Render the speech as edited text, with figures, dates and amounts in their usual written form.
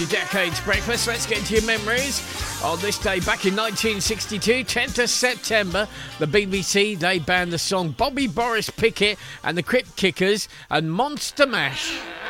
Decades Breakfast. Let's get into your memories. On this day back in 1962, 10th of September, the BBC, they banned the song Bobby Boris Pickett and the Crypt Kickers and Monster Mash.